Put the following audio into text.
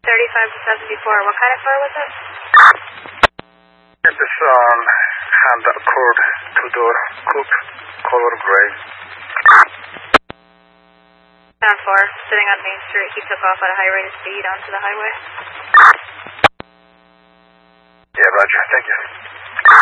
35 to 74. What kind of car was it? It's Honda Accord, two-door coupe, color gray. 10-4, sitting on Main Street. He took off at a high rate of speed onto the highway. Yeah, roger. Thank you.